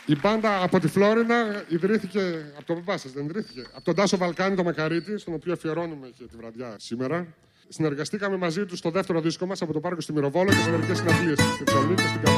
Η μπάντα από τη Φλόρινα ιδρύθηκε από τον παπά σας, δεν ιδρύθηκε? Από τον Τάσο Βαλκάνη, το Μακαρίτη, στον οποίο αφιερώνουμε και τη βραδιά σήμερα. Συνεργαστήκαμε μαζί του στο δεύτερο δίσκο μας από το πάρκο στη Μυροβόλο και σε μερικές συναυλίες στη Θεσσαλονίκη και στην Καβάλα.